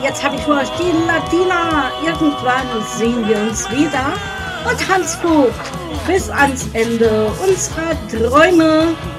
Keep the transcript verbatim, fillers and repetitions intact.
jetzt habe ich Hunger. Die Nadina, irgendwann sehen wir uns wieder. Und Hans Vogt, bis ans Ende unserer Träume.